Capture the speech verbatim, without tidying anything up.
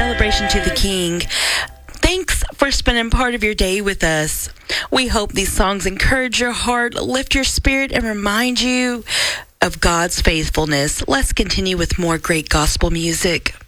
Celebration to the King. Thanks for spending part of your day with us. We hope these songs encourage your heart, lift your spirit, and remind you of God's faithfulness. Let's continue with more great gospel music.